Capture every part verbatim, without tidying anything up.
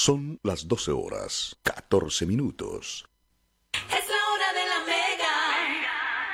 Son las doce horas, catorce minutos. Es la hora de la Mega.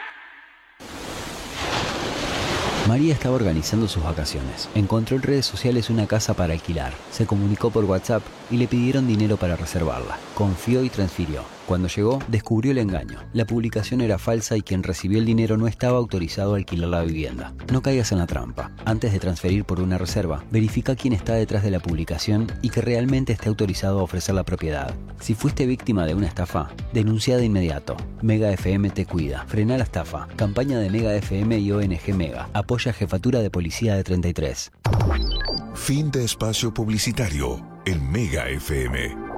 María estaba organizando sus vacaciones. Encontró en redes sociales una casa para alquilar. Se comunicó por WhatsApp y le pidieron dinero para reservarla. Confió y transfirió. Cuando llegó, descubrió el engaño. La publicación era falsa y quien recibió el dinero no estaba autorizado a alquilar la vivienda. No caigas en la trampa. Antes de transferir por una reserva, verifica quién está detrás de la publicación y que realmente esté autorizado a ofrecer la propiedad. Si fuiste víctima de una estafa, denuncia de inmediato. Mega F M te cuida. Frena la estafa. Campaña de Mega F M y O N G Mega. Apoya Jefatura de Policía de treinta y tres. Fin de espacio publicitario en Mega F M.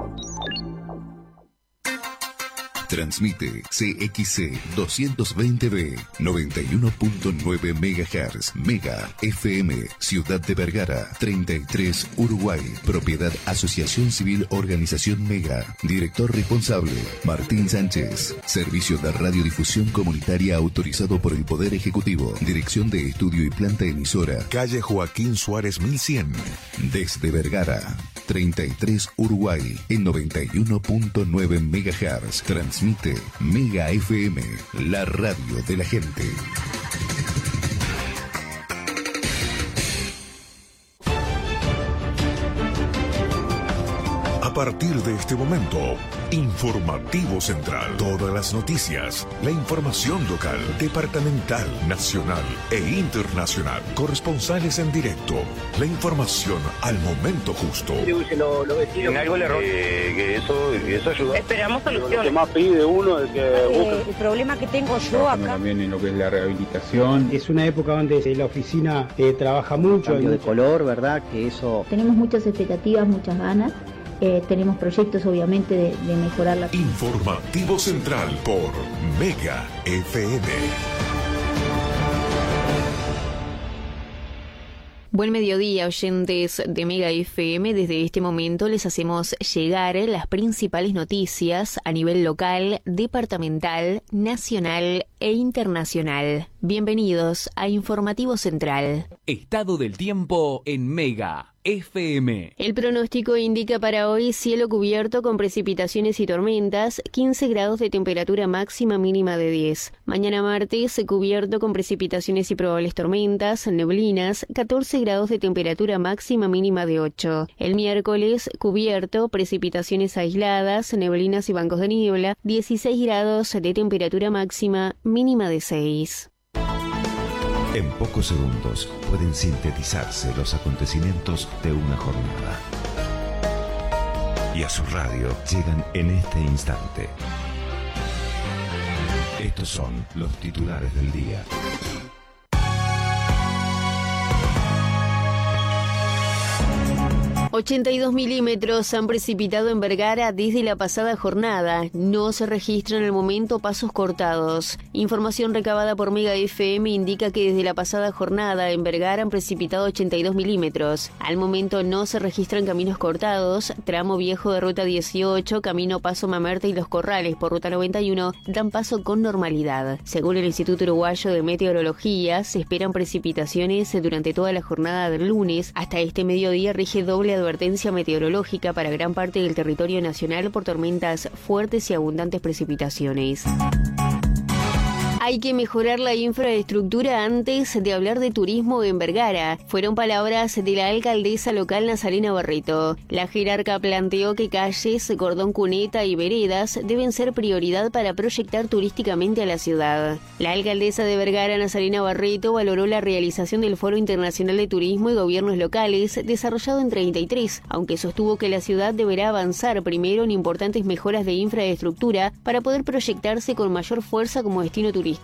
Transmite C X C doscientos veinte B, noventa y uno punto nueve megahertz, Mega F M, Ciudad de Vergara, treinta y tres, Uruguay. Propiedad Asociación Civil Organización Mega. Director responsable, Martín Sánchez. Servicio de radiodifusión comunitaria autorizado por el Poder Ejecutivo. Dirección de Estudio y Planta Emisora. Calle Joaquín Suárez mil cien. Desde Vergara, treinta y tres, Uruguay, en noventa y uno punto nueve megahertz. Transmite Mega F M, la radio de la gente. A partir de este momento, Informativo Central. Todas las noticias, la información local, departamental, nacional e internacional. Corresponsales en directo. La información al momento justo. Lo, lo en algo le error. Eh, que eso, que eso ayuda. Esperamos soluciones. Lo que más pide uno es que eh, busque. El problema que tengo yo acá. También en lo que es la rehabilitación. Es una época donde la oficina eh, trabaja mucho. Cambio de color, ¿verdad? Que eso. Tenemos muchas expectativas, muchas ganas. Eh, tenemos proyectos obviamente de, de mejorar la... Informativo Central por Mega F M. Buen mediodía, oyentes de Mega F M. Desde este momento les hacemos llegar las principales noticias a nivel local, departamental, nacional e internacional. Bienvenidos a Informativo Central. Estado del tiempo en Mega F M. El pronóstico indica para hoy cielo cubierto con precipitaciones y tormentas, quince grados de temperatura máxima, mínima de diez. Mañana martes cubierto con precipitaciones y probables tormentas, neblinas, catorce grados de temperatura máxima, mínima de ocho. El miércoles cubierto, precipitaciones aisladas, neblinas y bancos de niebla, dieciséis grados de temperatura máxima, mínima de seis. En pocos segundos pueden sintetizarse los acontecimientos de una jornada. Y a su radio llegan en este instante. Estos son los titulares del día. ochenta y dos milímetros han precipitado en Vergara desde la pasada jornada. No se registran al momento pasos cortados. Información recabada por Mega F M indica que desde la pasada jornada en Vergara han precipitado ochenta y dos milímetros. Al momento no se registran caminos cortados. Tramo viejo de ruta dieciocho, camino Paso Mamerta y Los Corrales por ruta noventa y uno dan paso con normalidad. Según el Instituto Uruguayo de Meteorología, se esperan precipitaciones durante toda la jornada del lunes. Hasta este mediodía rige doble advertencia meteorológica para gran parte del territorio nacional por tormentas fuertes y abundantes precipitaciones. Hay que mejorar la infraestructura antes de hablar de turismo en Vergara. Fueron palabras de la alcaldesa local Nazarena Barreto. La jerarca planteó que calles, cordón cuneta y veredas deben ser prioridad para proyectar turísticamente a la ciudad. La alcaldesa de Vergara, Nazarena Barreto, valoró la realización del Foro Internacional de Turismo y Gobiernos Locales desarrollado en treinta y tres, aunque sostuvo que la ciudad deberá avanzar primero en importantes mejoras de infraestructura para poder proyectarse con mayor fuerza como destino turístico.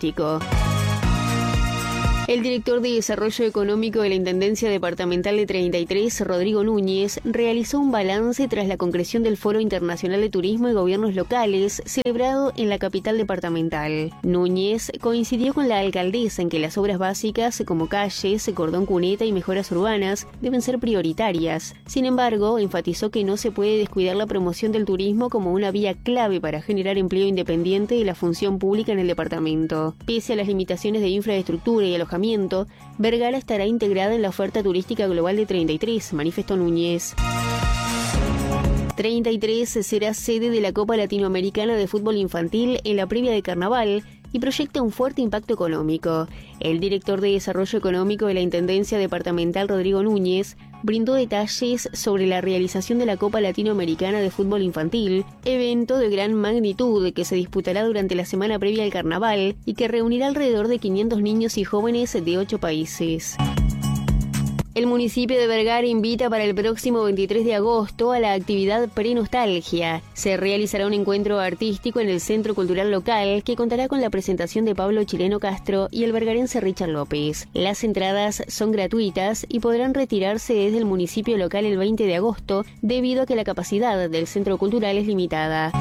El director de Desarrollo Económico de la Intendencia Departamental de treinta y tres, Rodrigo Núñez, realizó un balance tras la concreción del Foro Internacional de Turismo y Gobiernos Locales, celebrado en la capital departamental. Núñez coincidió con la alcaldesa en que las obras básicas como calles, cordón cuneta y mejoras urbanas deben ser prioritarias. Sin embargo, enfatizó que no se puede descuidar la promoción del turismo como una vía clave para generar empleo independiente de la función pública en el departamento. Pese a las limitaciones de infraestructura y alojamiento, Vergara estará integrada en la oferta turística global de treinta y tres, manifestó Núñez. treinta y tres será sede de la Copa Latinoamericana de Fútbol Infantil en la previa de Carnaval y proyecta un fuerte impacto económico. El director de Desarrollo Económico de la Intendencia Departamental, Rodrigo Núñez, brindó detalles sobre la realización de la Copa Latinoamericana de Fútbol Infantil, evento de gran magnitud que se disputará durante la semana previa al Carnaval y que reunirá alrededor de quinientos niños y jóvenes de ocho países. El municipio de Vergara invita para el próximo veintitrés de agosto a la actividad Pre-Nostalgia. Se realizará un encuentro artístico en el Centro Cultural Local que contará con la presentación de Pablo Chileno Castro y el vergarense Richard López. Las entradas son gratuitas y podrán retirarse desde el municipio local el veinte de agosto debido a que la capacidad del Centro Cultural es limitada.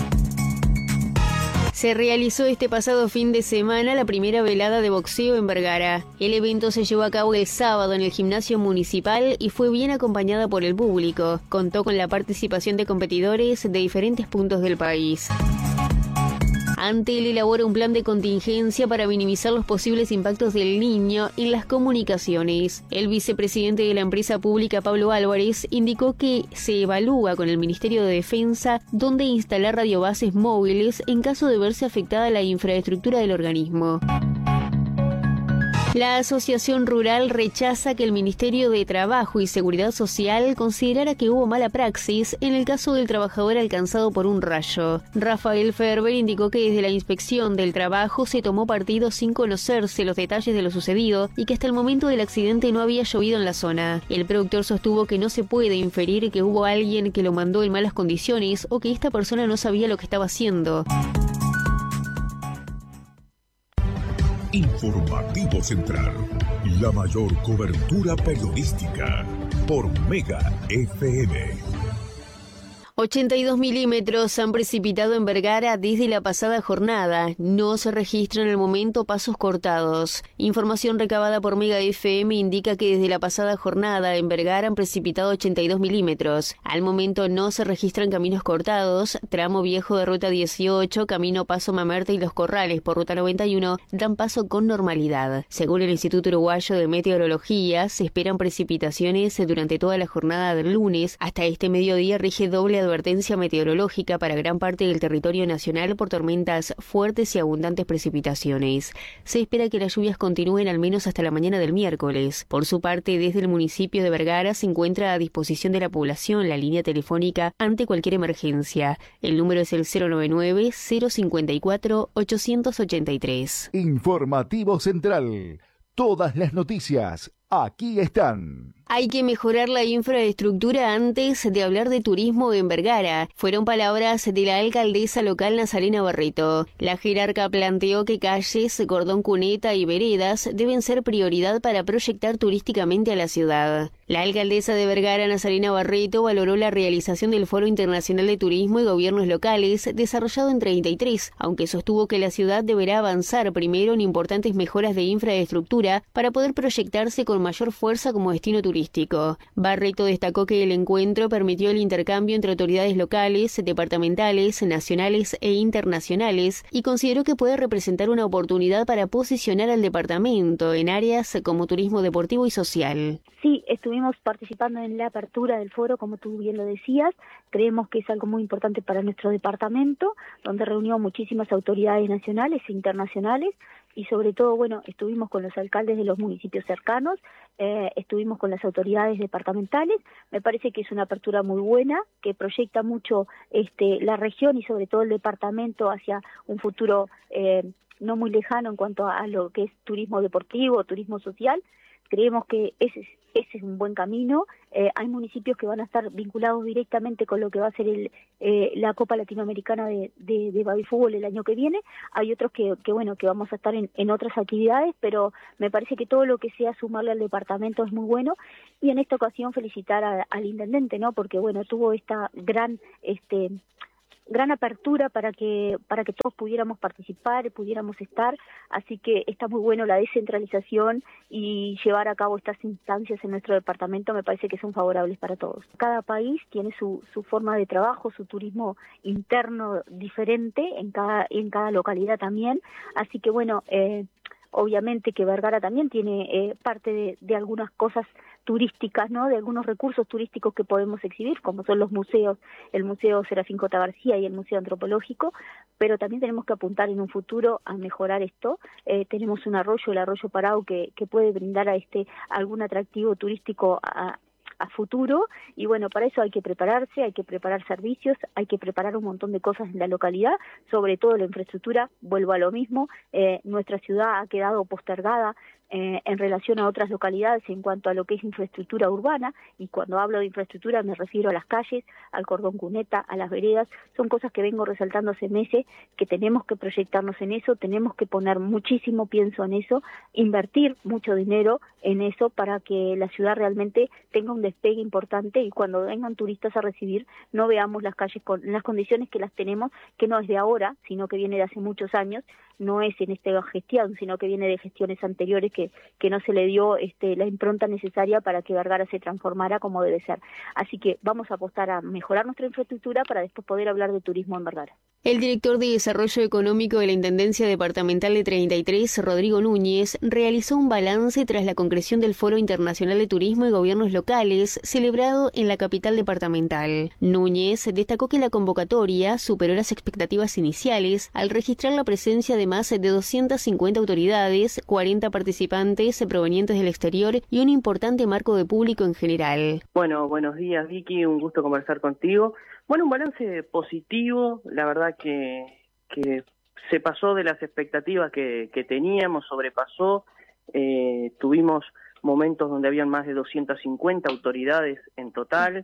Se realizó este pasado fin de semana la primera velada de boxeo en Vergara. El evento se llevó a cabo el sábado en el gimnasio municipal y fue bien acompañada por el público. Contó con la participación de competidores de diferentes puntos del país. Antel elabora un plan de contingencia para minimizar los posibles impactos del Niño en las comunicaciones. El vicepresidente de la empresa pública, Pablo Álvarez, indicó que se evalúa con el Ministerio de Defensa dónde instalar radiobases móviles en caso de verse afectada la infraestructura del organismo. La Asociación Rural rechaza que el Ministerio de Trabajo y Seguridad Social considerara que hubo mala praxis en el caso del trabajador alcanzado por un rayo. Rafael Ferber indicó que desde la inspección del trabajo se tomó partido sin conocerse los detalles de lo sucedido y que hasta el momento del accidente no había llovido en la zona. El productor sostuvo que no se puede inferir que hubo alguien que lo mandó en malas condiciones o que esta persona no sabía lo que estaba haciendo. Informativo Central, la mayor cobertura periodística por Mega F M. ochenta y dos milímetros han precipitado en Vergara desde la pasada jornada. No se registran en el momento pasos cortados. Información recabada por Mega F M indica que desde la pasada jornada en Vergara han precipitado ochenta y dos milímetros. Al momento no se registran caminos cortados. Tramo viejo de ruta dieciocho, camino Paso Mamerta y Los Corrales por ruta noventa y uno dan paso con normalidad. Según el Instituto Uruguayo de Meteorología, se esperan precipitaciones durante toda la jornada del lunes. Hasta este mediodía rige doble advertencia meteorológica para gran parte del territorio nacional por tormentas fuertes y abundantes precipitaciones. Se espera que las lluvias continúen al menos hasta la mañana del miércoles. Por su parte, desde el municipio de Vergara se encuentra a disposición de la población la línea telefónica ante cualquier emergencia. El número es el cero noventa y nueve, cero cincuenta y cuatro, ochocientos ochenta y tres. Informativo Central. Todas las noticias aquí están. Hay que mejorar la infraestructura antes de hablar de turismo en Vergara. Fueron palabras de la alcaldesa local Nazarena Barreto. La jerarca planteó que calles, cordón cuneta y veredas deben ser prioridad para proyectar turísticamente a la ciudad. La alcaldesa de Vergara, Nazarena Barreto, valoró la realización del Foro Internacional de Turismo y Gobiernos Locales desarrollado en treinta y tres, aunque sostuvo que la ciudad deberá avanzar primero en importantes mejoras de infraestructura para poder proyectarse con mayor fuerza como destino turístico. Barreto destacó que el encuentro permitió el intercambio entre autoridades locales, departamentales, nacionales e internacionales y consideró que puede representar una oportunidad para posicionar al departamento en áreas como turismo deportivo y social. Sí, estuvimos participando en la apertura del foro, como tú bien lo decías. Creemos que es algo muy importante para nuestro departamento, donde reunió muchísimas autoridades nacionales e internacionales. Y sobre todo, bueno, estuvimos con los alcaldes de los municipios cercanos, eh, estuvimos con las autoridades departamentales. Me parece que es una apertura muy buena, que proyecta mucho este, la región y sobre todo el departamento hacia un futuro eh, no muy lejano en cuanto a lo que es turismo deportivo, turismo social. Creemos que ese es, ese es un buen camino. Eh, hay municipios que van a estar vinculados directamente con lo que va a ser el, eh, la Copa Latinoamericana de, de, de Baby Fútbol el año que viene. Hay otros que, que bueno, que vamos a estar en, en otras actividades, pero me parece que todo lo que sea sumarle al departamento es muy bueno. Y en esta ocasión felicitar a, al intendente, ¿no? Porque bueno, tuvo esta gran, este, gran apertura para que para que todos pudiéramos participar, pudiéramos estar, así que está muy bueno la descentralización y llevar a cabo estas instancias en nuestro departamento. Me parece que son favorables para todos. Cada país tiene su, su forma de trabajo, su turismo interno diferente en cada en cada localidad también, así que bueno, eh, obviamente que Vergara también tiene eh, parte de, de algunas cosas turísticas, ¿no? De algunos recursos turísticos que podemos exhibir, como son los museos, el Museo Serafín J. García y el Museo Antropológico, pero también tenemos que apuntar en un futuro a mejorar esto. Eh, tenemos un arroyo, el arroyo Parau, que, que puede brindar a este algún atractivo turístico a, a futuro, y bueno, para eso hay que prepararse, hay que preparar servicios, hay que preparar un montón de cosas en la localidad, sobre todo la infraestructura. Vuelvo a lo mismo, eh, nuestra ciudad ha quedado postergada Eh, en relación a otras localidades en cuanto a lo que es infraestructura urbana, y cuando hablo de infraestructura me refiero a las calles, al cordón cuneta, a las veredas. Son cosas que vengo resaltando hace meses, que tenemos que proyectarnos en eso, tenemos que poner muchísimo pienso en eso, invertir mucho dinero en eso para que la ciudad realmente tenga un despegue importante, y cuando vengan turistas a recibir no veamos las calles con las condiciones que las tenemos, que no es de ahora, sino que viene de hace muchos años, no es en esta gestión, sino que viene de gestiones anteriores que, que no se le dio este, la impronta necesaria para que Vergara se transformara como debe ser. Así que vamos a apostar a mejorar nuestra infraestructura para después poder hablar de turismo en Vergara. El director de Desarrollo Económico de la Intendencia Departamental de treinta y tres, Rodrigo Núñez, realizó un balance tras la concreción del Foro Internacional de Turismo y Gobiernos Locales, celebrado en la capital departamental. Núñez destacó que la convocatoria superó las expectativas iniciales al registrar la presencia de más de doscientas cincuenta autoridades, cuarenta participantes provenientes del exterior y un importante marco de público en general. Bueno, buenos días, Vicky, un gusto conversar contigo. Bueno, un balance positivo, la verdad que, que se pasó de las expectativas que, que teníamos, sobrepasó, eh, tuvimos momentos donde habían más de doscientas cincuenta autoridades en total,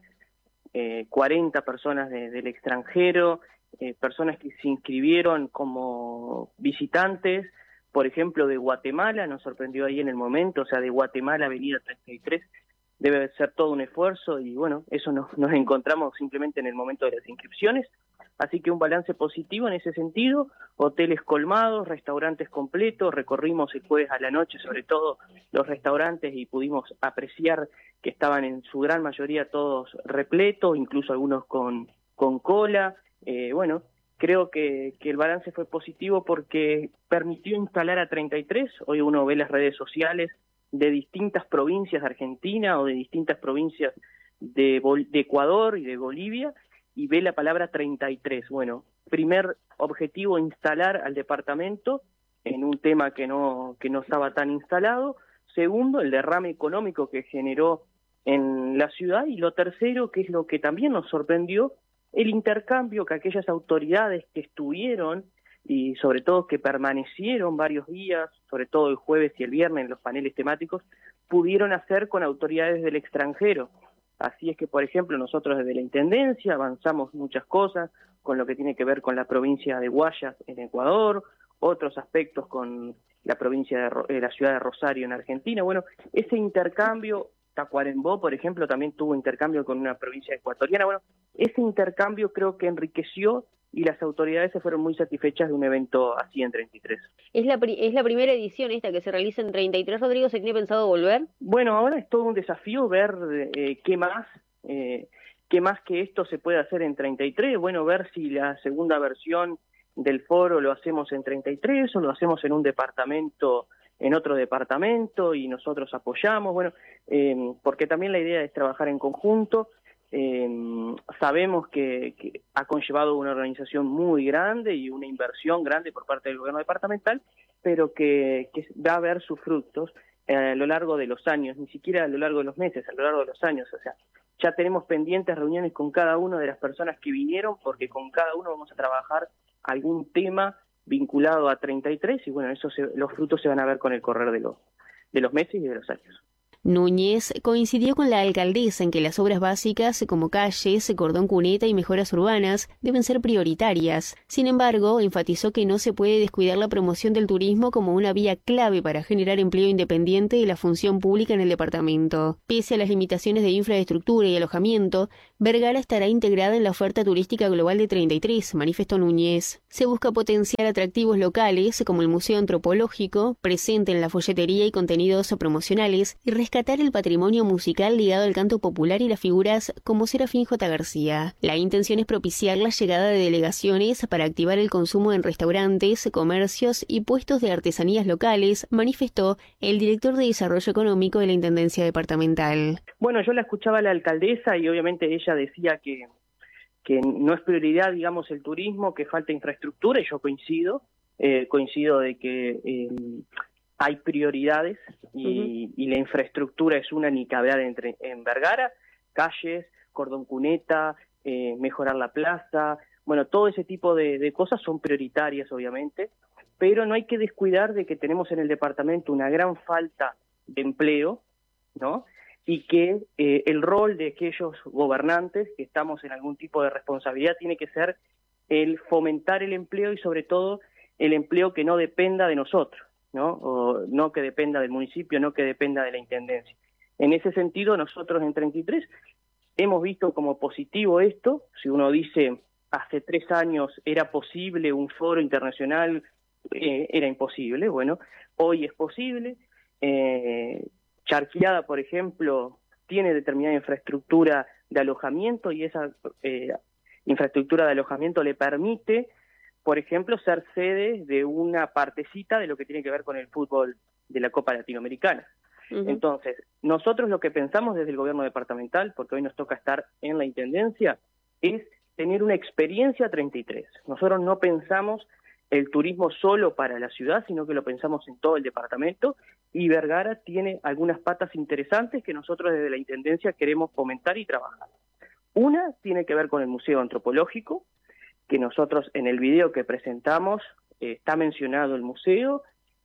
eh, cuarenta personas de, del extranjero, eh, personas que se inscribieron como visitantes, por ejemplo, de Guatemala, nos sorprendió ahí en el momento, o sea, de Guatemala, Avenida treinta y tres, debe ser todo un esfuerzo, y bueno, eso nos, nos encontramos simplemente en el momento de las inscripciones, así que un balance positivo en ese sentido, hoteles colmados, restaurantes completos, recorrimos el jueves a la noche sobre todo los restaurantes y pudimos apreciar que estaban en su gran mayoría todos repletos, incluso algunos con, con cola, eh, bueno, creo que, que el balance fue positivo porque permitió instalar a treinta y tres, hoy uno ve las redes sociales de distintas provincias de Argentina o de distintas provincias de, Bol- de Ecuador y de Bolivia, y ve la palabra treinta y tres. Bueno, primer objetivo, instalar al departamento en un tema que no, que no estaba tan instalado. Segundo, el derrame económico que generó en la ciudad. Y lo tercero, que es lo que también nos sorprendió, el intercambio que aquellas autoridades que estuvieron y sobre todo que permanecieron varios días, sobre todo el jueves y el viernes en los paneles temáticos, pudieron hacer con autoridades del extranjero. Así es que, por ejemplo, nosotros desde la Intendencia avanzamos muchas cosas con lo que tiene que ver con la provincia de Guayas en Ecuador, otros aspectos con la provincia de eh, la ciudad de Rosario en Argentina. Bueno, ese intercambio, Tacuarembó, por ejemplo, también tuvo intercambio con una provincia ecuatoriana. Bueno, ese intercambio creo que enriqueció y las autoridades se fueron muy satisfechas de un evento así en treinta y tres. ¿Es la, pri- es la primera edición esta que se realiza en treinta y tres, Rodrigo? ¿Se tiene pensado volver? Bueno, ahora es todo un desafío ver eh, qué más eh, qué más que esto se puede hacer en treinta y tres. Bueno, ver si la segunda versión del foro lo hacemos en treinta y tres o lo hacemos en un departamento, en otro departamento, y nosotros apoyamos. Bueno, eh, porque también la idea es trabajar en conjunto. Eh, sabemos que, que ha conllevado una organización muy grande y una inversión grande por parte del gobierno departamental, pero que, que va a ver sus frutos eh, a lo largo de los años, ni siquiera a lo largo de los meses, a lo largo de los años. O sea, ya tenemos pendientes reuniones con cada una de las personas que vinieron, porque con cada uno vamos a trabajar algún tema vinculado a treinta y tres, y bueno, eso se, los frutos se van a ver con el correr de los, de los meses y de los años. Núñez coincidió con la alcaldesa en que las obras básicas como calles, cordón cuneta y mejoras urbanas deben ser prioritarias. Sin embargo, enfatizó que no se puede descuidar la promoción del turismo como una vía clave para generar empleo independiente de la función pública en el departamento. Pese a las limitaciones de infraestructura y alojamiento, Vergara estará integrada en la oferta turística global de treinta y tres, manifestó Núñez. Se busca potenciar atractivos locales como el Museo Antropológico, presente en la folletería y contenidos promocionales, y rescatar rescatar el patrimonio musical ligado al canto popular y las figuras como Serafín J. García. La intención es propiciar la llegada de delegaciones para activar el consumo en restaurantes, comercios y puestos de artesanías locales, manifestó el director de Desarrollo Económico de la Intendencia Departamental. Bueno, yo la escuchaba a la alcaldesa y obviamente ella decía que, que no es prioridad, digamos, el turismo, que falta infraestructura, y yo coincido, eh, coincido de que eh, hay prioridades y, uh-huh. y la infraestructura es una ni que hablar entre, en Vergara, calles, cordón cuneta, eh, mejorar la plaza, bueno, todo ese tipo de, de cosas son prioritarias, obviamente, pero no hay que descuidar de que tenemos en el departamento una gran falta de empleo, ¿no? Y que eh, el rol de aquellos gobernantes que estamos en algún tipo de responsabilidad tiene que ser el fomentar el empleo y sobre todo el empleo que no dependa de nosotros, ¿no? O no que dependa del municipio, no que dependa de la intendencia. En ese sentido, nosotros en treinta y tres hemos visto como positivo esto. Si uno dice hace tres años era posible un foro internacional, eh, era imposible. Bueno, hoy es posible. Eh, Charqueada, por ejemplo, tiene determinada infraestructura de alojamiento y esa eh, infraestructura de alojamiento le permite, por ejemplo, ser sede de una partecita de lo que tiene que ver con el fútbol de la Copa Latinoamericana. Uh-huh. Entonces, nosotros lo que pensamos desde el gobierno departamental, porque hoy nos toca estar en la intendencia, es tener una experiencia treinta y tres. Nosotros no pensamos el turismo solo para la ciudad, sino que lo pensamos en todo el departamento, y Vergara tiene algunas patas interesantes que nosotros desde la Intendencia queremos fomentar y trabajar. Una tiene que ver con el Museo Antropológico, que nosotros en el video que presentamos eh, está mencionado el museo,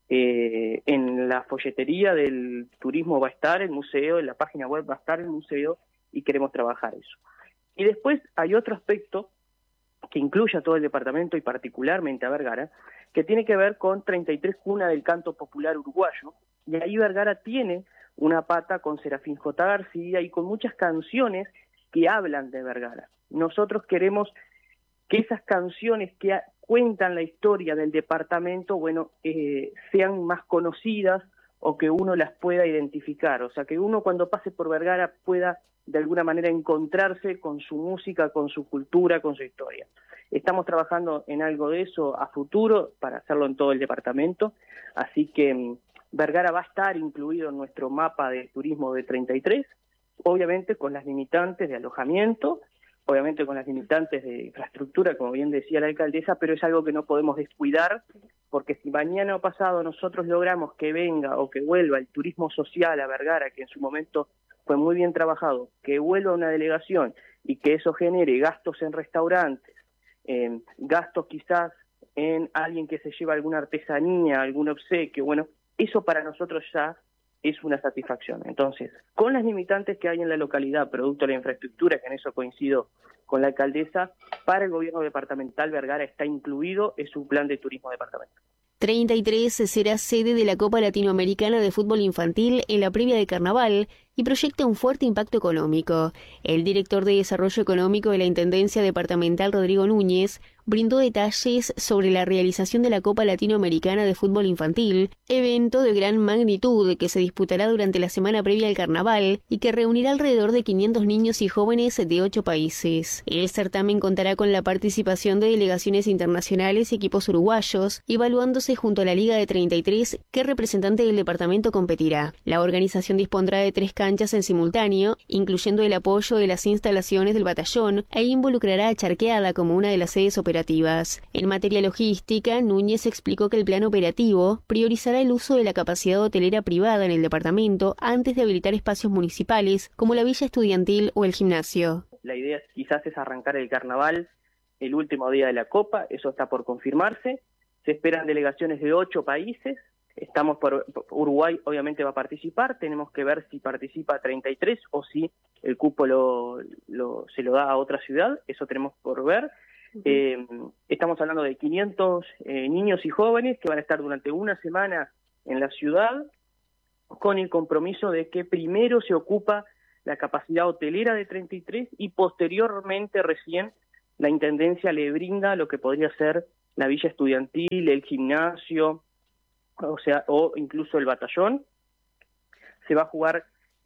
eh, en la folletería del turismo va a estar el museo, en la página web va a estar el museo, y queremos trabajar eso. Y después hay otro aspecto que incluye a todo el departamento y particularmente a Vergara, que tiene que ver con treinta y tres cunas del canto popular uruguayo, y ahí Vergara tiene una pata con Serafín J. García y con muchas canciones que hablan de Vergara. Nosotros queremos que esas canciones que a, cuentan la historia del departamento, bueno, eh, sean más conocidas o que uno las pueda identificar, o sea, que uno cuando pase por Vergara pueda de alguna manera encontrarse con su música, con su cultura, con su historia. Estamos trabajando en algo de eso a futuro para hacerlo en todo el departamento, así que um, Vergara va a estar incluido en nuestro mapa de turismo de treinta y tres, obviamente con las limitantes de alojamiento, obviamente con las limitantes de infraestructura, como bien decía la alcaldesa, pero es algo que no podemos descuidar, porque si mañana o pasado nosotros logramos que venga o que vuelva el turismo social a Vergara, que en su momento fue muy bien trabajado, que vuelva una delegación y que eso genere gastos en restaurantes, eh, gastos quizás en alguien que se lleva alguna artesanía, algún obsequio, bueno, eso para nosotros ya es una satisfacción. Entonces, con las limitantes que hay en la localidad, producto de la infraestructura, que en eso coincido con la alcaldesa, para el gobierno departamental Vergara está incluido, es un plan de turismo departamental. treinta y tres será sede de la Copa Latinoamericana de Fútbol Infantil en la previa de Carnaval y proyecta un fuerte impacto económico. El director de Desarrollo Económico de la Intendencia Departamental, Rodrigo Núñez, brindó detalles sobre la realización de la Copa Latinoamericana de Fútbol Infantil, evento de gran magnitud que se disputará durante la semana previa al Carnaval y que reunirá alrededor de quinientos niños y jóvenes de ocho países. El certamen contará con la participación de delegaciones internacionales y equipos uruguayos, evaluándose junto a la Liga de treinta y tres, que representante del departamento competirá. La organización dispondrá de tres canchas en simultáneo, incluyendo el apoyo de las instalaciones del batallón, e involucrará a Charqueada como una de las sedes operativas. En materia logística, Núñez explicó que el plan operativo priorizará el uso de la capacidad hotelera privada en el departamento antes de habilitar espacios municipales como la villa estudiantil o el gimnasio. La idea quizás es arrancar el carnaval el último día de la Copa, eso está por confirmarse. Se esperan delegaciones de ocho países. Estamos por Uruguay, obviamente va a participar, tenemos que ver si participa treinta y tres o si el cupo lo, lo, se lo da a otra ciudad, eso tenemos por ver. Uh-huh. Eh, estamos hablando de quinientos eh, niños y jóvenes que van a estar durante una semana en la ciudad, con el compromiso de que primero se ocupa la capacidad hotelera de treinta y tres y posteriormente recién la Intendencia le brinda lo que podría ser la villa estudiantil, el gimnasio, o sea, o incluso el batallón. Se va a jugar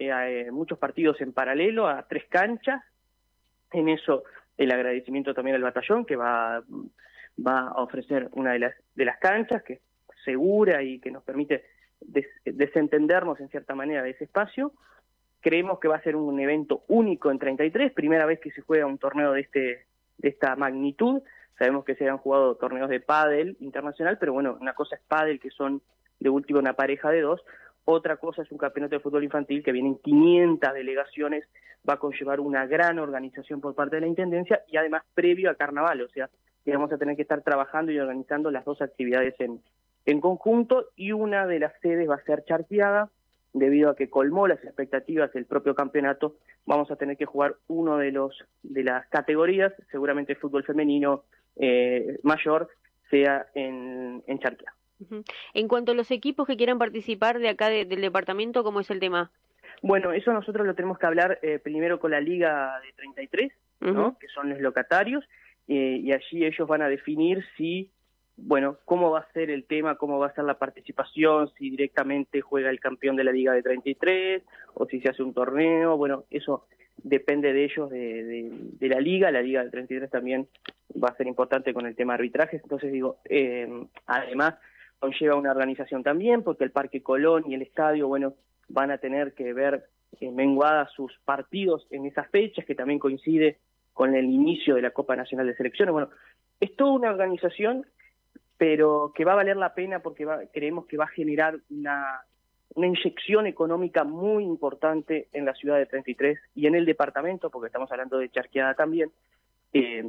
eh, muchos partidos en paralelo a tres canchas. En eso el agradecimiento también al batallón, que va, va a ofrecer una de las, de las canchas, que es segura y que nos permite des, desentendernos en cierta manera de ese espacio. Creemos que va a ser un evento único en treinta y tres, primera vez que se juega un torneo de este de esta magnitud. Sabemos que se han jugado torneos de pádel internacional, pero bueno, una cosa es pádel, que son de última una pareja de dos, otra cosa es un campeonato de fútbol infantil que vienen quinientas delegaciones, va a conllevar una gran organización por parte de la Intendencia y además previo a Carnaval, o sea, que vamos a tener que estar trabajando y organizando las dos actividades en, en conjunto, y una de las sedes va a ser Charqueada, debido a que colmó las expectativas del propio campeonato. Vamos a tener que jugar uno de los de las categorías, seguramente fútbol femenino eh, mayor, sea en, en Charqueada. Uh-huh. En cuanto a los equipos que quieran participar de acá de, del departamento, ¿cómo es el tema? Bueno, eso nosotros lo tenemos que hablar eh, primero con la Liga de treinta y tres, uh-huh. ¿no? Que son los locatarios, eh, y allí ellos van a definir si, bueno, cómo va a ser el tema, cómo va a ser la participación, si directamente juega el campeón de la Liga de treinta y tres, o si se hace un torneo. Bueno, eso depende de ellos, de, de, de la Liga. La Liga de treinta y tres también va a ser importante con el tema de arbitrajes. Entonces digo, eh, además conlleva una organización también, porque el Parque Colón y el estadio, bueno, van a tener que ver eh, menguadas sus partidos en esas fechas, que también coincide con el inicio de la Copa Nacional de Selecciones. Bueno, es toda una organización, pero que va a valer la pena, porque va, creemos que va a generar una, una inyección económica muy importante en la ciudad de treinta y tres y en el departamento, porque estamos hablando de Charqueada también, eh,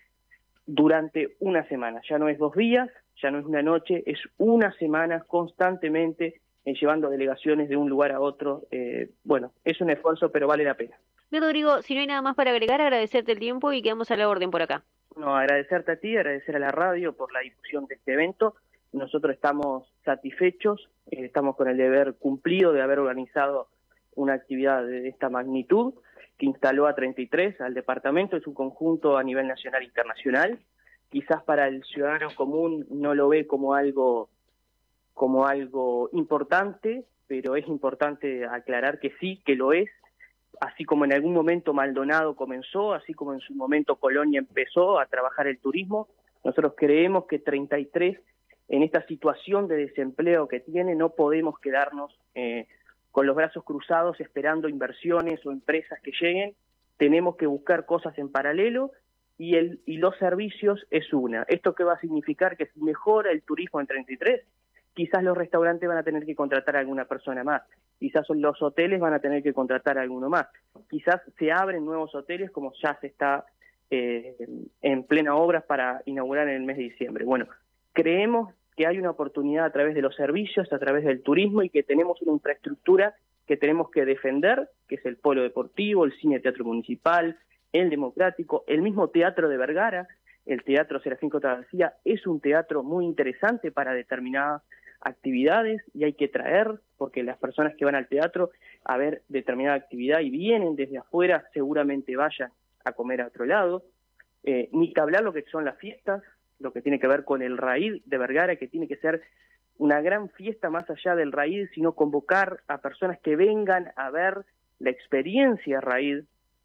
durante una semana. Ya no es dos días, ya no es una noche, es una semana constantemente eh, llevando delegaciones de un lugar a otro. Eh, bueno, es un esfuerzo, pero vale la pena. Bien, Rodrigo, si no hay nada más para agregar, agradecerte el tiempo y quedamos a la orden por acá. No, agradecerte a ti, agradecer a la radio por la difusión de este evento. Nosotros estamos satisfechos, eh, estamos con el deber cumplido de haber organizado una actividad de esta magnitud que instaló a treinta y tres, al departamento. Es un conjunto a nivel nacional e internacional. Quizás para el ciudadano común no lo ve como algo, como algo importante, pero es importante aclarar que sí, que lo es. Así como en algún momento Maldonado comenzó, así como en su momento Colonia empezó a trabajar el turismo, nosotros creemos que treinta y tres, en esta situación de desempleo que tiene, no podemos quedarnos eh, con los brazos cruzados esperando inversiones o empresas que lleguen. Tenemos que buscar cosas en paralelo, y, el, y los servicios es una. ¿Esto qué va a significar? Que si mejora el turismo en treinta y tres, quizás los restaurantes van a tener que contratar a alguna persona más, quizás los hoteles van a tener que contratar a alguno más, quizás se abren nuevos hoteles, como ya se está eh, en plena obra para inaugurar en el mes de diciembre. Bueno, creemos que hay una oportunidad a través de los servicios, a través del turismo, y que tenemos una infraestructura que tenemos que defender, que es el polo deportivo, el cine teatro municipal, el democrático, el mismo teatro de Vergara. El Teatro Serafín Cota García es un teatro muy interesante para determinadas actividades, y hay que traer, porque las personas que van al teatro a ver determinada actividad y vienen desde afuera, seguramente vayan a comer a otro lado. Eh, ni que hablar lo que son las fiestas, lo que tiene que ver con el Raíd de Vergara, que tiene que ser una gran fiesta más allá del Raíd, sino convocar a personas que vengan a ver la experiencia Raíd.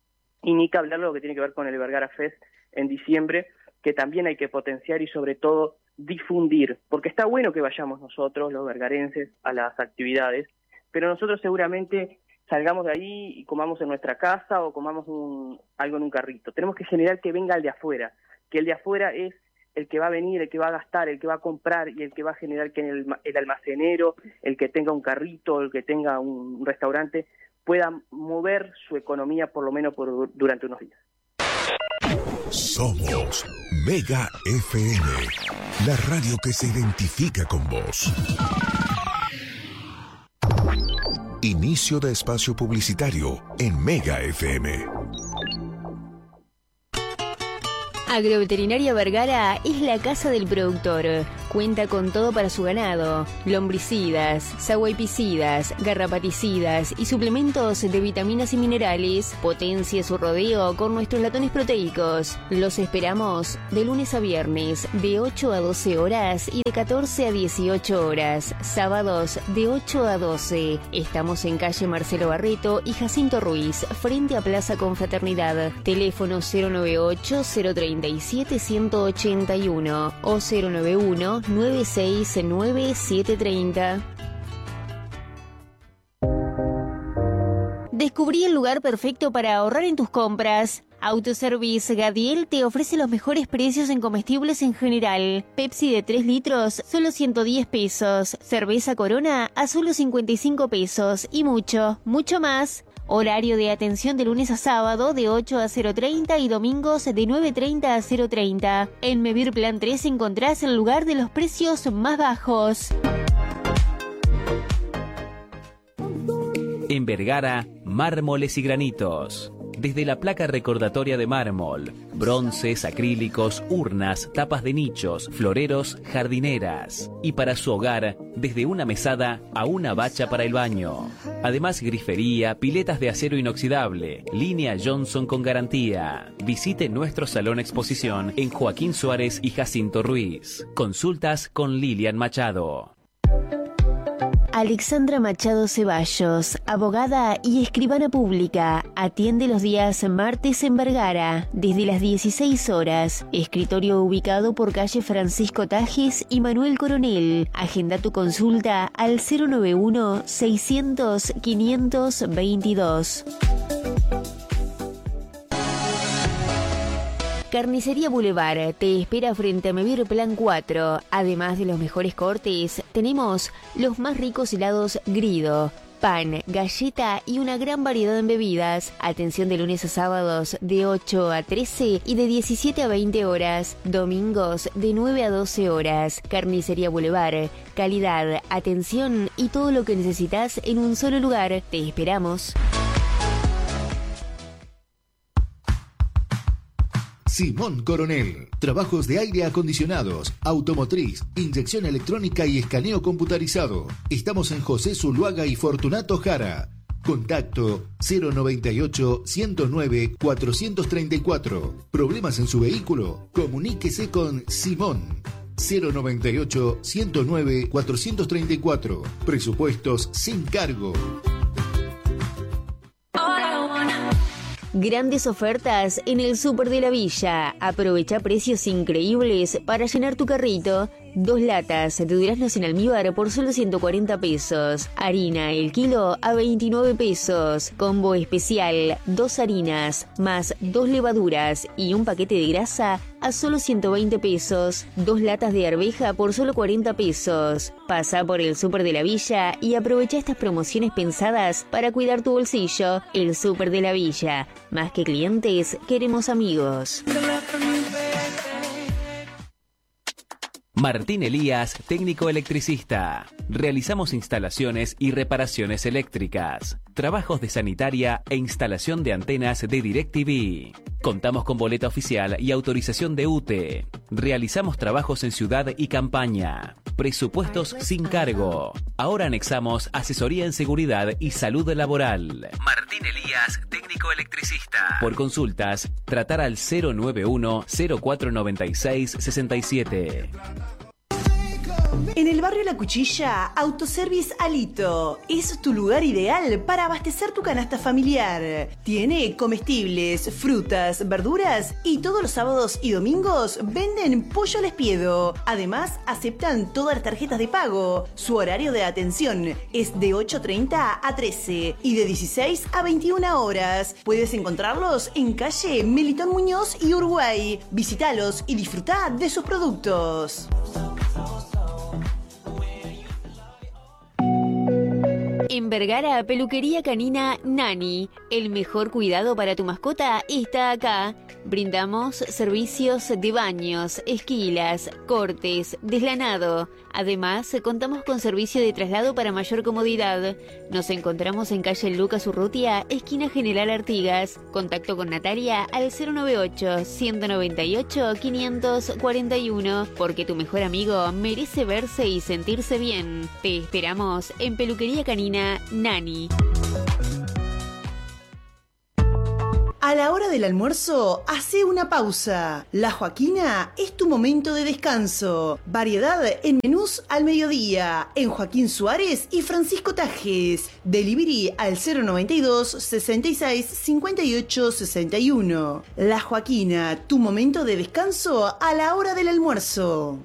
Y ni que hablar lo que tiene que ver con el Vergara Fest en diciembre, que también hay que potenciar y sobre todo difundir, porque está bueno que vayamos nosotros, los vergarenses, a las actividades, pero nosotros seguramente salgamos de ahí y comamos en nuestra casa o comamos un, algo en un carrito. Tenemos que generar que venga el de afuera, que el de afuera es el que va a venir, el que va a gastar, el que va a comprar, y el que va a generar que el, el almacenero, el que tenga un carrito, el que tenga un restaurante, pueda mover su economía por lo menos por, durante unos días. Somos Mega F M, la radio que se identifica con vos. Inicio de espacio publicitario en Mega F M. Agroveterinaria Vergara es la casa del productor. Cuenta con todo para su ganado: lombricidas, saguaipicidas, garrapaticidas y suplementos de vitaminas y minerales. Potencie su rodeo con nuestros latones proteicos. Los esperamos de lunes a viernes de ocho a doce horas y de catorce a dieciocho horas. Sábados de ocho a doce. Estamos en calle Marcelo Barreto y Jacinto Ruiz, frente a Plaza Confraternidad. Teléfono cero nueve ocho, cero treinta y siete, ciento ochenta y uno o cero nueve uno, nueve seis nueve, siete treinta. Descubrí el lugar perfecto para ahorrar en tus compras. Autoservice Gadiel te ofrece los mejores precios en comestibles en general. Pepsi de tres litros, solo ciento diez pesos. Cerveza Corona a solo cincuenta y cinco pesos. Y mucho, mucho más. Horario de atención de lunes a sábado de ocho a cero treinta y domingos de nueve treinta a cero treinta. En Mevir Plan tres encontrás el lugar de los precios más bajos. En Vergara, mármoles y granitos. Desde la placa recordatoria de mármol, bronces, acrílicos, urnas, tapas de nichos, floreros, jardineras. Y para su hogar, desde una mesada a una bacha para el baño. Además, grifería, piletas de acero inoxidable, línea Johnson con garantía. Visite nuestro salón exposición en Joaquín Suárez y Jacinto Ruiz. Consultas con Lilian Machado. Alexandra Machado Ceballos, abogada y escribana pública, atiende los días martes en Vergara, desde las dieciséis horas. Escritorio ubicado por calle Francisco Tajes y Manuel Coronel. Agenda tu consulta al cero nueve uno, seiscientos, quinientos veintidós. Carnicería Boulevard te espera frente a Mevir Plan cuatro. Además de los mejores cortes, tenemos los más ricos helados Grido, pan, galleta y una gran variedad en bebidas. Atención de lunes a sábados de ocho a trece y de diecisiete a veinte horas. Domingos de nueve a doce horas. Carnicería Boulevard. Calidad, atención y todo lo que necesitas en un solo lugar. Te esperamos. Simón Coronel. Trabajos de aire acondicionados, automotriz, inyección electrónica y escaneo computarizado. Estamos en José Zuluaga y Fortunato Jara. Contacto cero noventa y ocho, ciento nueve, cuatrocientos treinta y cuatro. ¿Problemas en su vehículo? Comuníquese con Simón. cero noventa y ocho, ciento nueve, cuatrocientos treinta y cuatro. Presupuestos sin cargo. Grandes ofertas en el Súper de la Villa. Aprovecha precios increíbles para llenar tu carrito. Dos latas de duraznos en almíbar por solo ciento cuarenta pesos. Harina el kilo a veintinueve pesos. Combo especial, dos harinas más dos levaduras y un paquete de grasa a solo ciento veinte pesos. Dos latas de arveja por solo cuarenta pesos. Pasa por el Súper de la Villa y aprovecha estas promociones pensadas para cuidar tu bolsillo. El Súper de la Villa. Más que clientes, queremos amigos. Martín Elías, técnico electricista. Realizamos instalaciones y reparaciones eléctricas, trabajos de sanitaria e instalación de antenas de DirecTV. Contamos con boleta oficial y autorización de U T E. Realizamos trabajos en ciudad y campaña. Presupuestos sin cargo. Ahora anexamos asesoría en seguridad y salud laboral. Martín Elías, técnico electricista. Por consultas, tratar al cero nueve uno, cero cuatro nueve seis, seis siete. En el barrio La Cuchilla, Autoservice Alito es tu lugar ideal para abastecer tu canasta familiar. Tiene comestibles, frutas, verduras y todos los sábados y domingos venden pollo al espiedo. Además, aceptan todas las tarjetas de pago. Su horario de atención es de ocho treinta a trece y de dieciséis a veintiuna horas. Puedes encontrarlos en calle Melitón Muñoz y Uruguay. Visítalos y disfruta de sus productos. En Vergara, peluquería canina Nani. El mejor cuidado para tu mascota está acá. Brindamos servicios de baños, esquilas, cortes, deslanado. Además, contamos con servicio de traslado para mayor comodidad. Nos encontramos en calle Lucas Urrutia, esquina General Artigas. Contacto con Natalia al cero noventa y ocho, ciento noventa y ocho, quinientos cuarenta y uno, porque tu mejor amigo merece verse y sentirse bien. Te esperamos en Peluquería Canina Nani. A la hora del almuerzo, hace una pausa. La Joaquina es tu momento de descanso. Variedad en menús al mediodía. En Joaquín Suárez y Francisco Tajes. Delivery al cero noventa y dos, sesenta y seis, cincuenta y ocho, sesenta y uno. La Joaquina, tu momento de descanso a la hora del almuerzo.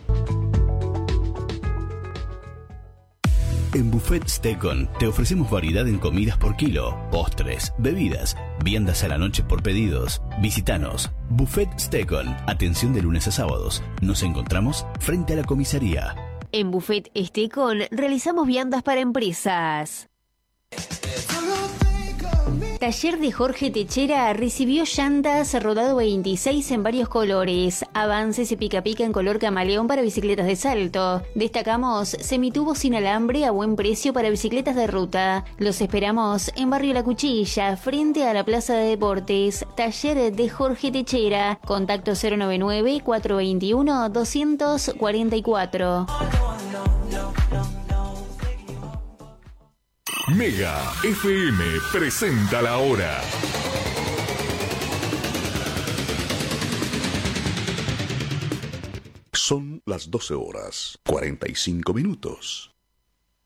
En Buffet Stekon te ofrecemos variedad en comidas por kilo, postres, bebidas, viandas a la noche por pedidos. Visítanos. Buffet Stekon. Atención de lunes a sábados. Nos encontramos frente a la comisaría. En Buffet Stekon realizamos viandas para empresas. Taller de Jorge Techera recibió llantas rodado veintiséis en varios colores, avances y pica pica en color camaleón para bicicletas de salto. Destacamos semitubos sin alambre a buen precio para bicicletas de ruta. Los esperamos en Barrio La Cuchilla, frente a la Plaza de Deportes. Taller de Jorge Techera. Contacto cero noventa y nueve, cuatrocientos veintiuno, doscientos cuarenta y cuatro. Mega F M presenta la hora. Son las doce horas, cuarenta y cinco minutos.